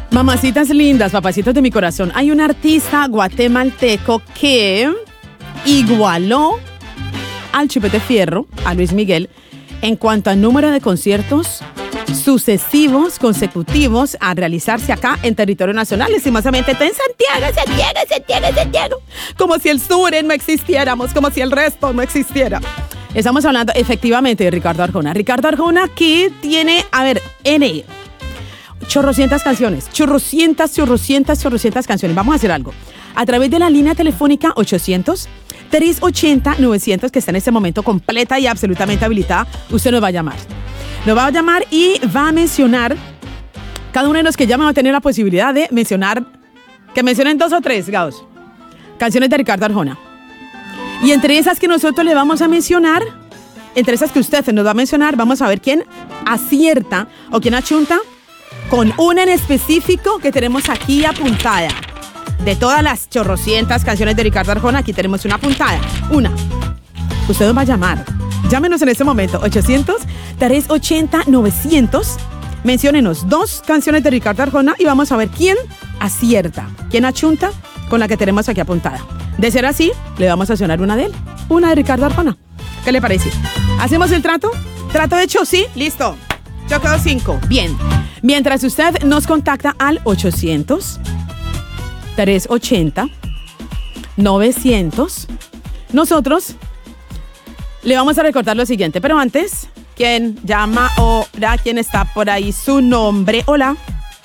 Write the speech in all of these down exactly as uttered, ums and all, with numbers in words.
Mamacitas lindas, papacitos de mi corazón. Hay un artista guatemalteco que igualó al Chupete Fierro, a Luis Miguel, en cuanto al número de conciertos sucesivos, consecutivos, a realizarse acá en territorio nacional. Lastimosamente está en Santiago, Santiago, Santiago, Santiago. Como si el sur no existiéramos, como si el resto no existiera. Estamos hablando efectivamente de Ricardo Arjona. Ricardo Arjona que tiene, a ver, N, chorrocientas canciones, chorrocientas, chorrocientas, chorrocientas canciones. Vamos a hacer algo. A través de la línea telefónica ochocientos, trescientos ochenta, novecientos, que está en este momento completa y absolutamente habilitada, usted nos va a llamar. Nos va a llamar y va a mencionar, cada uno de los que llama va a tener la posibilidad de mencionar, que mencionen dos o tres, Gaos, canciones de Ricardo Arjona. Y entre esas que nosotros le vamos a mencionar, entre esas que usted nos va a mencionar, vamos a ver quién acierta o quién achunta con una en específico que tenemos aquí apuntada. De todas las chorrocientas canciones de Ricardo Arjona, aquí tenemos una apuntada. Una. Usted nos va a llamar. Llámenos en este momento. ochocientos, trescientos ochenta, novecientos. Menciónenos dos canciones de Ricardo Arjona y vamos a ver quién acierta, quién achunta con la que tenemos aquí apuntada. De ser así, le vamos a sonar una de él. Una de Ricardo Arjona. ¿Qué le parece? ¿Hacemos el trato? ¿Trato hecho? Sí. Listo. Yo quedo cinco. Bien. Mientras usted nos contacta al ochocientos, trescientos ochenta, novecientos, nosotros le vamos a recordar lo siguiente. Pero antes, ¿quién llama? Hola, ¿quién está por ahí? Su nombre. Hola.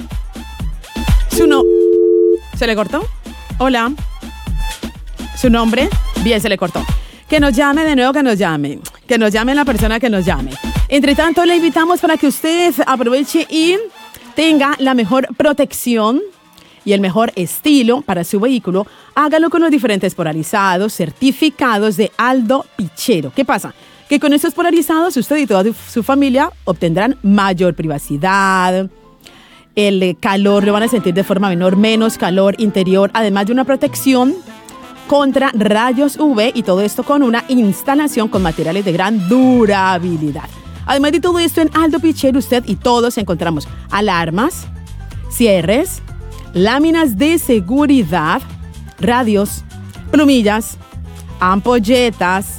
Su no... ¿Se le cortó? Hola. ¿Su nombre? Bien, se le cortó. Que nos llame de nuevo, que nos llame. Que nos llame la persona que nos llame. Entre tanto, le invitamos para que usted aproveche y tenga la mejor protección y el mejor estilo para su vehículo. Hágalo con los diferentes polarizados certificados de Aldo Pichero. ¿Qué pasa? Que con estos polarizados usted y toda su familia obtendrán mayor privacidad, el calor lo van a sentir de forma menor, menos calor interior, además de una protección contra rayos U V y todo esto con una instalación con materiales de gran durabilidad. Además de todo esto, en Aldo Pichero usted y todos encontramos alarmas, cierres, láminas de seguridad, radios, plumillas, ampolletas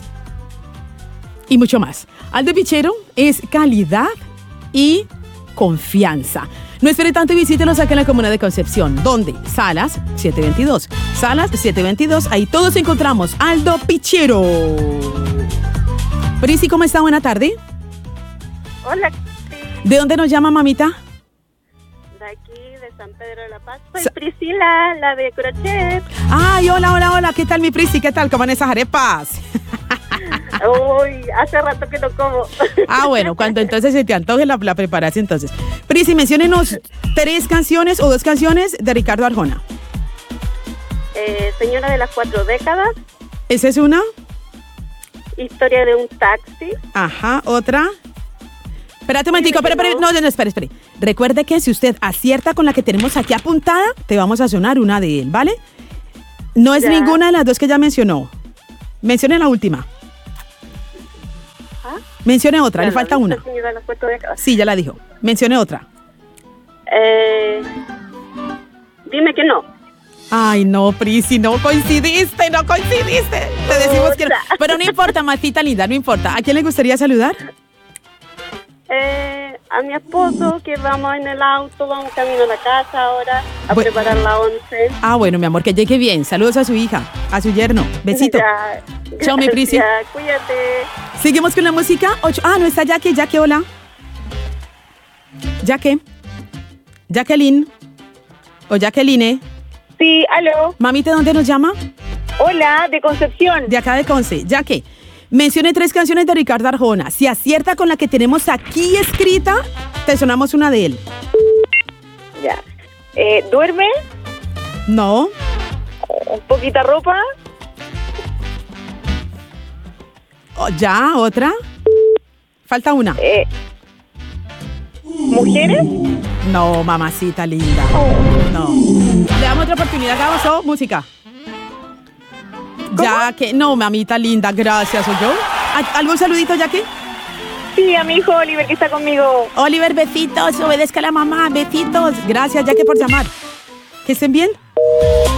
y mucho más. Aldo Pichero es calidad y confianza. No espere tanto y visítenos acá en la comuna de Concepción. ¿Dónde? Salas setecientos veintidós. Salas setecientos veintidós. Ahí todos encontramos Aldo Pichero. Prisi, ¿cómo está? Buena tarde. Hola. ¿De dónde nos llama, mamita? De aquí, de San Pedro de la Paz. Soy Sa- Priscila, la de crochet. Ay, hola, hola, hola. ¿Qué tal, mi Prisi? ¿Qué tal? ¿Cómo van esas arepas? Uy, hace rato que no como. Ah, bueno, cuando entonces se te antoje la, la preparas entonces. Prisi, menciónenos tres canciones o dos canciones de Ricardo Arjona. Eh, Señora de las cuatro décadas. ¿Esa es una? Historia de un taxi. Ajá, otra. Espérate un momentico, espera, espera, no, no, espere, espere. Recuerde que si usted acierta con la que tenemos aquí apuntada, te vamos a sonar una de él, ¿vale? No es ya. Ninguna de las dos que ya mencionó. Mencione la última. ¿Ah? Mencione otra, ya le falta una. Señora de las cuatro décadas. Sí, ya la dijo. Mencione otra. Eh, dime que no. Ay, no, Prisi, no coincidiste, no coincidiste. Te decimos que no. Pero no importa, Matita linda, no importa. ¿A quién le gustaría saludar? Eh, a mi esposo, que vamos en el auto, vamos camino a la casa ahora a bueno, preparar la once. Ah, bueno, mi amor, que llegue bien. Saludos a su hija, a su yerno. Besito. Ya, chao, mi Prisi. Cuídate. Seguimos con la música. Ocho. Ah, no está Jackie. Jackie, hola. Jackie. Jacqueline. O Jacqueline. Sí, aló. Mamita, ¿dónde nos llama? Hola, de Concepción. De acá de Conce. Jackie. Mencione tres canciones de Ricardo Arjona. Si acierta con la que tenemos aquí escrita, te sonamos una de él. Ya. Eh, ¿Duerme? No. ¿Un poquita ropa? Oh, ya, otra. Falta una. Eh, ¿Mujeres? No, mamacita linda. No. Le damos otra oportunidad, Gabos, o música. ¿Cómo? Ya que, no, mamita linda, gracias, ¿o yo? ¿Algún saludito, Jackie? Sí, a mi hijo Oliver que está conmigo. Oliver, besitos, obedezca a la mamá, besitos. Gracias, Jackie, por llamar. Que estén bien.